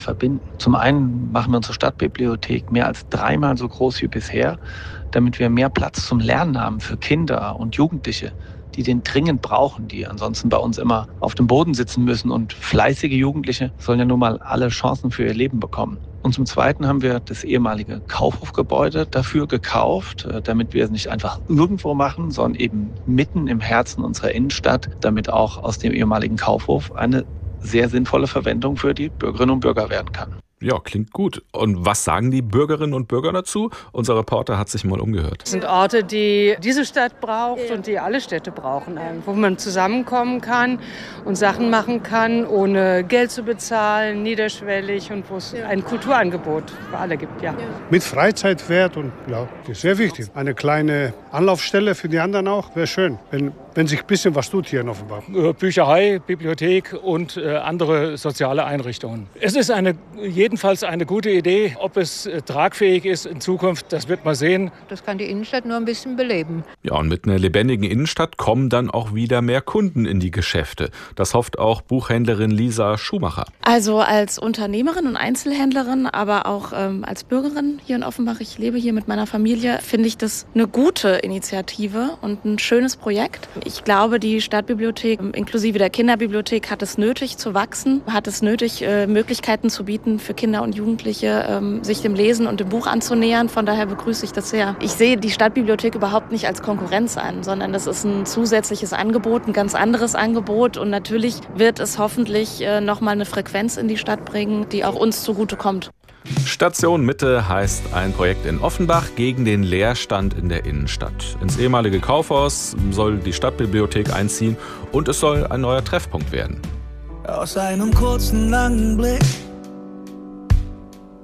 verbinden. Zum einen machen wir unsere Stadtbibliothek mehr als 3-mal so groß wie bisher, damit wir mehr Platz zum Lernen haben für Kinder und Jugendliche, die den dringend brauchen, die ansonsten bei uns immer auf dem Boden sitzen müssen. Und fleißige Jugendliche sollen ja nun mal alle Chancen für ihr Leben bekommen. Und zum Zweiten haben wir das ehemalige Kaufhofgebäude dafür gekauft, damit wir es nicht einfach irgendwo machen, sondern eben mitten im Herzen unserer Innenstadt, damit auch aus dem ehemaligen Kaufhof eine sehr sinnvolle Verwendung für die Bürgerinnen und Bürger werden kann. Ja, klingt gut. Und was sagen die Bürgerinnen und Bürger dazu? Unser Reporter hat sich mal umgehört. Das sind Orte, die diese Stadt braucht und die alle Städte brauchen, wo man zusammenkommen kann und Sachen machen kann, ohne Geld zu bezahlen, niederschwellig und wo es ein Kulturangebot für alle gibt. Ja. Mit Freizeitwert und ja, das ist sehr wichtig. Eine kleine Anlaufstelle für die anderen auch, wäre schön, wenn sich ein bisschen was tut hier in Offenbach. Bücherei, Bibliothek und andere soziale Einrichtungen. Es ist jedenfalls eine gute Idee. Ob es tragfähig ist in Zukunft, das wird man sehen. Das kann die Innenstadt nur ein bisschen beleben. Ja, und mit einer lebendigen Innenstadt kommen dann auch wieder mehr Kunden in die Geschäfte. Das hofft auch Buchhändlerin Lisa Schumacher. Also als Unternehmerin und Einzelhändlerin, aber auch als Bürgerin hier in Offenbach, ich lebe hier mit meiner Familie, finde ich das eine gute Initiative und ein schönes Projekt. Ich glaube, die Stadtbibliothek inklusive der Kinderbibliothek hat es nötig zu wachsen, hat es nötig, Möglichkeiten zu bieten für Kinder und Jugendliche, sich dem Lesen und dem Buch anzunähern. Von daher begrüße ich das sehr. Ich sehe die Stadtbibliothek überhaupt nicht als Konkurrenz an, sondern das ist ein zusätzliches Angebot, ein ganz anderes Angebot. Und natürlich wird es hoffentlich nochmal eine Frequenz in die Stadt bringen, die auch uns zugutekommt. Station Mitte heißt ein Projekt in Offenbach gegen den Leerstand in der Innenstadt. Ins ehemalige Kaufhaus soll die Stadtbibliothek einziehen und es soll ein neuer Treffpunkt werden. Aus einem kurzen, langen Blick